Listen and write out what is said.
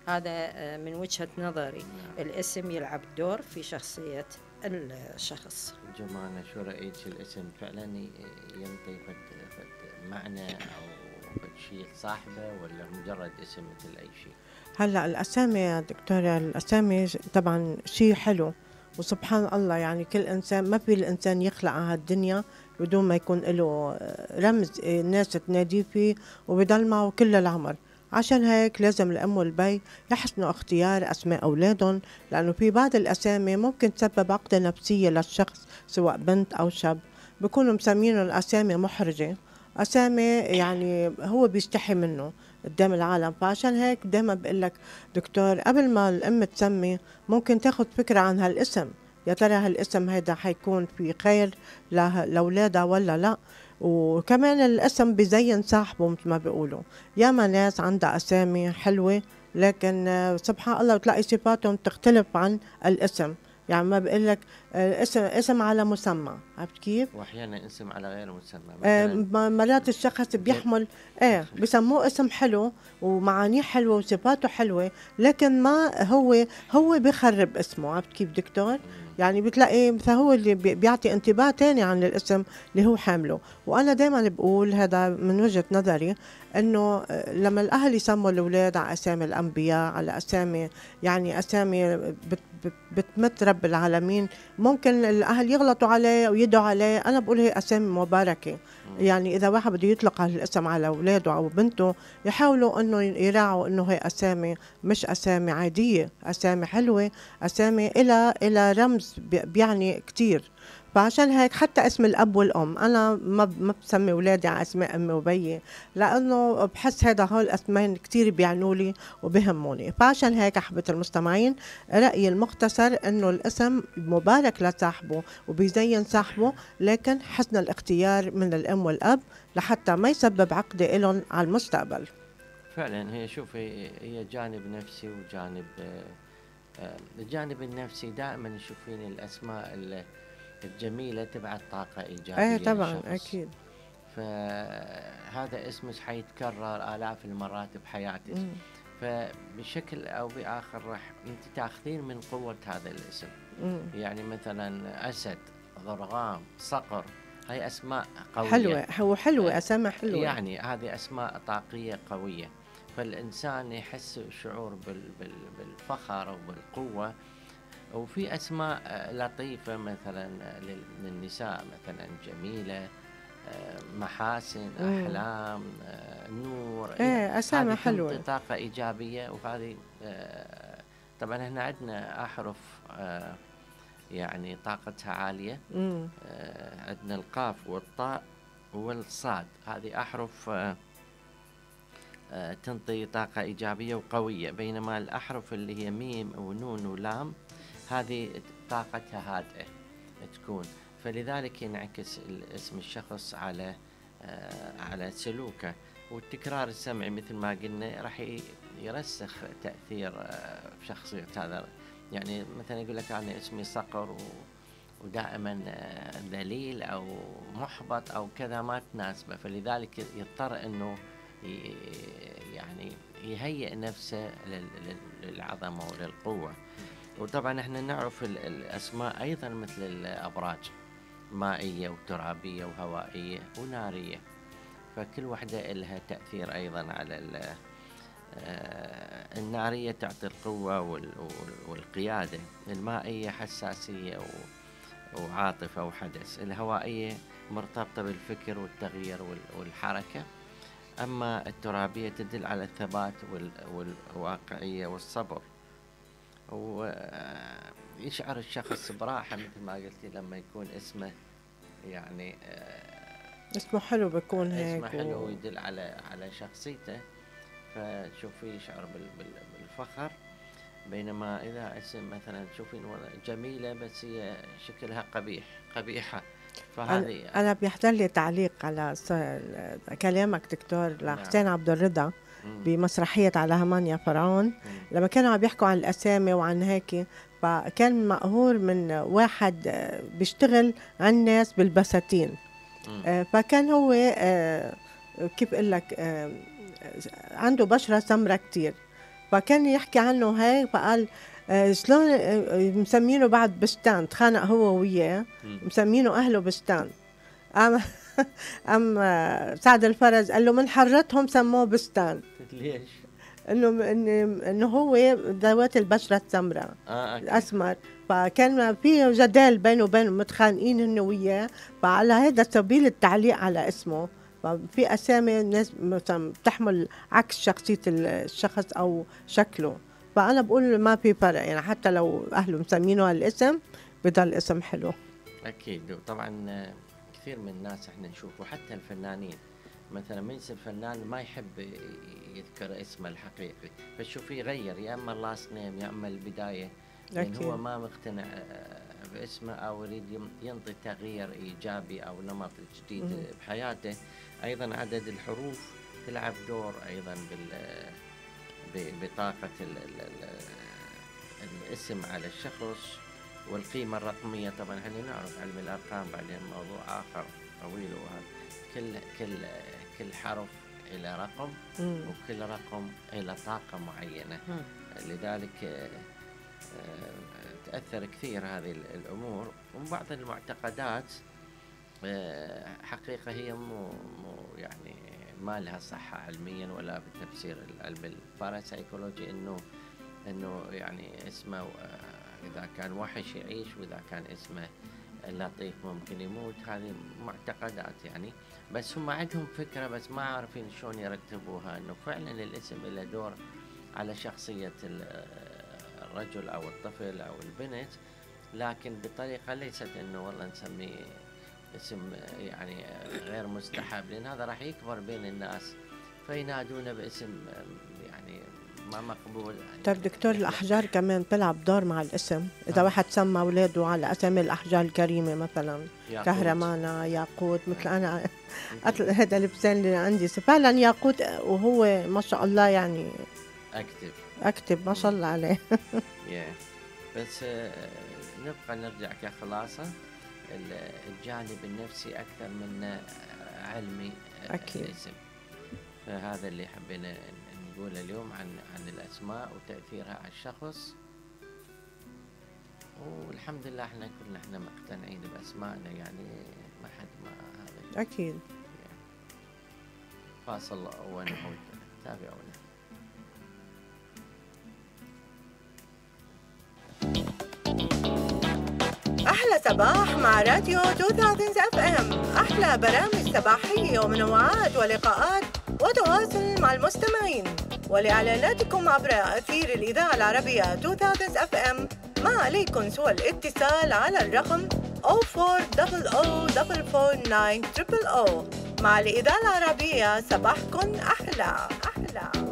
هذا من وجهة نظري. الاسم يلعب دور في شخصية الشخص. جمانة، شو رأيك الاسم فعلا ينطي فد معنى أو فد شيء صاحبه، ولا مجرد اسم مثل أي شيء؟ هلا الأسامي يا دكتورة، الأسامي طبعا شيء حلو، وسبحان الله يعني كل إنسان، ما في الإنسان يخلق على هالدنيا بدون ما يكون له رمز الناس تناديه فيه وبضل معه كل العمر. عشان هيك لازم الأم والبي يحسنوا اختيار أسماء أولادهم، لأنه في بعض الأسامي ممكن تسبب عقدة نفسية للشخص سواء بنت أو شاب، بيكونوا مسمينهم الأسامي محرجة، أسامي يعني هو بيستحي منه قدام العالم. فعشان هيك دايما بقول لك دكتور، قبل ما الأم تسمي ممكن تاخد فكرة عن هالاسم، يا ترى هالاسم هيدا حيكون في خير لأولادها ولا لا. وكمان الاسم بزين صاحبه مثل ما بيقولوا، ياما ناس عندها أسامي حلوة لكن سبحان الله بتلاقي صفاتهم تختلف عن الاسم. يعني ما بقول لك اسم على مسمى، عرفت كيف؟ واحيانا اسم على غير مسمى. مرات الشخص بيحمل بسموه اسم حلو ومعانيه حلوه وصفاته حلوه، لكن ما هو بيخرب اسمه، عرفت كيف دكتور؟ يعني بتلاقي مثلا هو اللي بيعطي انطباع تاني عن الاسم اللي هو حامله. وانا دائما بقول هذا من وجهه نظري، انه لما الاهل يسموا الاولاد على اسامي الانبياء، على اسامي يعني اسامي بتمت رب العالمين، ممكن الاهل يغلطوا عليه ويدعوا عليه. انا بقول هي اسامي مباركه، يعني اذا واحد بده يطلق الاسم على اولاده او بنته يحاولوا انه يراعوا انه هي اسامي مش اسامي عاديه، اسامي حلوه، اسامي الى رمز بيعني كتير. فعشان هيك حتى اسم الاب والام انا ما بسمي اولادي على اسماء امي وبيي، لانه بحس هول الاسمين كتير بيعنوا لي وبهموني. فعشان هيك احبة المستمعين، رايي المختصر انه الاسم مبارك لصاحبه وبيزين صاحبه، لكن حسن الاختيار من الام والاب لحتى ما يسبب عقده لهم على المستقبل. فعلا هي شوفي، هي جانب نفسي وجانب الجانب النفسي دائما تشوفين الاسماء الجميلة تبعث طاقة إيجابية ايه طبعا للشخص. اكيد. فهذا اسمك حيتكرر آلاف المرات بحياتك. فبشكل أو بآخر راح أنت تأخذين من قوة هذا الاسم. يعني مثلا أسد، ضرغام، صقر، هاي أسماء قوية حلوة، هو حلوة أسماء حلوة، يعني هذه أسماء طاقية قوية. فالإنسان يحس شعور بالفخر وبالقوة. وفي أسماء لطيفة مثلا للنساء، مثلا جميلة، محاسن، أحلام، نور. أسامي حلوة، هذه طاقة إيجابية. وهذه طبعا احنا عندنا أحرف يعني طاقتها عالية. عندنا القاف والطاء والصاد، هذه أحرف تنطي طاقة إيجابية وقوية، بينما الأحرف اللي هي ميم ونون ولام هذه طاقتها هادئة تكون. فلذلك ينعكس اسم الشخص على سلوكه. والتكرار السمعي مثل ما قلنا راح يرسخ تأثير في شخصية هذا. يعني مثلا يقول لك أنا اسمي صقر ودائما ذليل أو محبط أو كذا، ما تناسبه، فلذلك يضطر أنه يعني يهيئ نفسه للعظمة وللقوة. وطبعا احنا نعرف الأسماء أيضا مثل الأبراج، مائية وترابية وهوائية ونارية، فكل واحدة لها تأثير أيضا على النارية تعطي القوة والقيادة، المائية حساسية وعاطفة وحدث، الهوائية مرتبطة بالفكر والتغيير والحركة، أما الترابية تدل على الثبات والواقعية والصبر. ويشعر الشخص براحة مثل ما قلتي لما يكون اسمه يعني اسمه حلو، بيكون هيك اسمه حلو ويدل على شخصيته، فتشوفي يشعر بالفخر. بينما إذا اسم مثلا تشوفين جميلة بس هي شكلها قبيحة، فهذه أنا بيحضر لي تعليق على كلامك دكتور لحسين عبد الرضا بمسرحية على همان يا فرعون، لما كانوا عم يحكوا عن الأسامي وعن هيك، فكان مقهور من واحد بيشتغل عن الناس بالبساتين. فكان هو كيف أقول لك عنده بشرة سمرة كتير، فكان يحكي عنه هيك، فقال شلون مسمينه بعد بستان، تخانق هو وياه مسمينه أهله بستان. أم سعد الفرج قال له من حرتهم سموه بستان. ليش؟ انه هو ذوات البشره السمراء أوكي. اسمر، فكان في جدال بينه وبين متخانقين انه وياه، فعلى هذا سبيل التعليق على اسمه. ففي اسامي ناس مثلا بتحمل عكس شخصيه الشخص او شكله، فانا بقول ما في فرق يعني، حتى لو اهله مسمينه هالاسم بضل اسم حلو. اكيد. وطبعا كثير من الناس احنا نشوفه، حتى الفنانين مثلا من يصير فنان ما يحب يذكر اسمه الحقيقي، فتشوفيه يغير يا اما اللاست نيم يا اما البدايه، لان هو ما مقتنع باسمه او يريد ينطي تغيير ايجابي او نمط جديد بحياته. ايضا عدد الحروف تلعب دور ايضا بطاقه الاسم على الشخص، والقيمه الرقميه. طبعا احنا نعرف علم الارقام بعدين موضوع اخر طويل، وهذا كل حرف إلى رقم، وكل رقم إلى طاقة معينة. لذلك تأثر كثير هذه الأمور. وبعض المعتقدات حقيقة هي مو يعني ما لها صحة علميا ولا بالتفسير العلم الباراسايكولوجي، إنه يعني اسمه إذا كان وحش يعيش، وإذا كان اسمه لطيف ممكن يموت. هذه معتقدات يعني، بس هم عندهم فكرة بس ما عارفين شلون يرتبوها، انه فعلا الاسم له دور على شخصية الرجل او الطفل او البنت، لكن بطريقة ليست انه والله نسميه اسم يعني غير مستحب، لان هذا راح يكبر بين الناس فينادونه باسم يعني ما مقبول يعني. طيب دكتور، الأحجار كمان تلعب دور مع الاسم. إذا واحد سمى أولاده على أسامي الأحجار الكريمة مثلا كهرمانة، ياقوت، مثل أنا هذا اللبسان اللي عندي فعلا ياقوت، وهو ما شاء الله يعني أكتب ما شاء الله عليه. بس نبقى نرجع كخلاصة الجانب النفسي أكثر من علمي الاسم. فهذا اللي حبينا نقول اليوم عن الأسماء وتأثيرها على الشخص. والحمد لله احنا مقتنعين بأسمائنا، يعني ما حد ما هذا أكيد. فاصل ونعود، تابعونا. أحلى صباح مع راديو 2000 FM، أحلى برامج صباحية ومنوعات ولقاءات وتواصل مع المستمعين. ولإعلاناتكم عبر أثير الإذاعة العربية 2000 FM ما عليكم سوى الاتصال على الرقم 0400449000. مع الإذاعة العربية صباحكم أحلى.